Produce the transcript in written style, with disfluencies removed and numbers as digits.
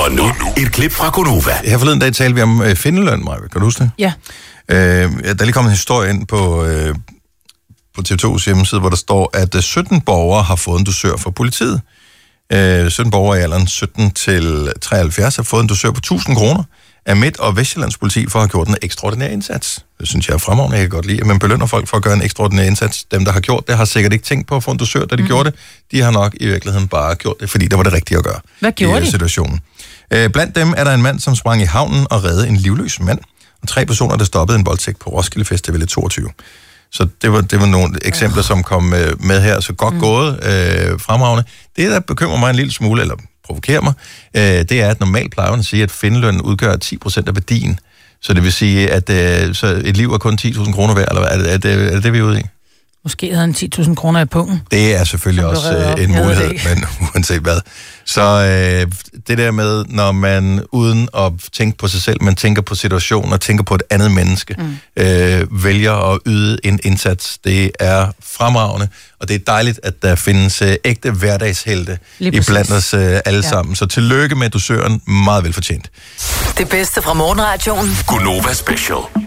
Og nu et klip fra Gonova. Her forleden dag talte vi om findeløn, Maja. Kan du huske det? Ja. Der er lige kommet en historie ind på TV2's hjemmeside, hvor der står, at 17 borgere har fået en dusør fra politiet. 17 borgere i alderen 17 til 73 har fået en dusør på 1.000 kroner af Midt- og Vestjyllands politi for at have gjort en ekstraordinær indsats. Det synes jeg er fremragende, jeg kan godt lide. At man belønner folk for at gøre en ekstraordinær indsats. Dem, der har gjort det, har sikkert ikke tænkt på at få en dusør, da de gjorde det. De har nok i virkeligheden bare gjort det, fordi det var det rigtige at gøre. Hvad gjorde de? Situationen. Blandt dem er der en mand, som sprang i havnen og reddede en livløs mand. Og 3 personer, der stoppede en voldtægt på Roskilde Festival i 22. Så det var nogle eksempler, som kom med her. Så godt gået, fremragende. Det, der bekymrer mig en lille smule, eller provokerer mig, det er, at normalt plejer man at sige, at findelønnen udgør 10% af værdien. Så det vil sige, at så et liv er kun 10.000 kroner værd, eller er det, vi er ude i? Måske havde han 10.000 kroner i pungen. Det er selvfølgelig også en mulighed, men uanset hvad. Så det der med, når man uden at tænke på sig selv, man tænker på situationen og tænker på et andet menneske, vælger at yde en indsats, det er fremragende. Og det er dejligt, at der findes ægte hverdagshelte iblandt os alle sammen. Så tillykke med dusøren, meget velfortjent. Det bedste fra morgenradioen. Gonova Special.